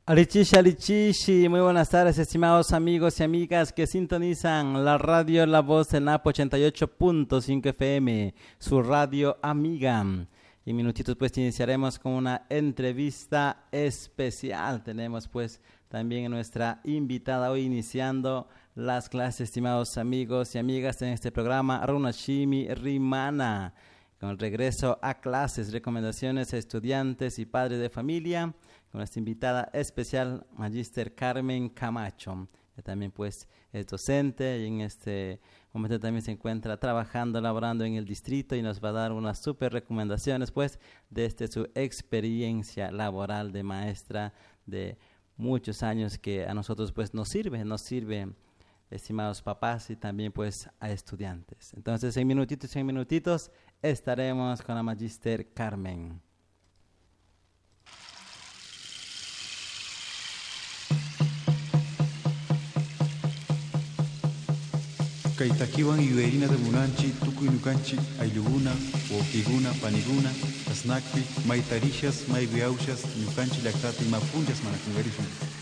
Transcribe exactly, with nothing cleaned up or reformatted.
Arichishi, Arichishi, muy buenas tardes, estimados amigos y amigas que sintonizan la radio La Voz del Napo ochenta y ocho punto cinco F M, su radio amiga. Y en minutitos pues iniciaremos con una entrevista especial. Tenemos pues también nuestra invitada hoy iniciando las clases, estimados amigos y amigas en este programa, Runashimi Rimana, con el regreso a clases, recomendaciones a estudiantes y padres de familia, con nuestra invitada especial, Magister Carmen Camacho, que también pues es docente y en este momento también se encuentra trabajando, laborando en el distrito y nos va a dar unas súper recomendaciones pues desde su experiencia laboral de maestra de muchos años que a nosotros pues nos sirve, nos sirve, estimados papás y también pues a estudiantes. Entonces en minutitos, en minutitos estaremos con la Magister Carmen. Kaitakiwan yuerina de munanchi, tukuinukanchi, ayluguna, wokiguna, paniguna, asnakpi, maitarishas, maiguiaushas, ñukanchi lactata y mapunchas manakungarishun.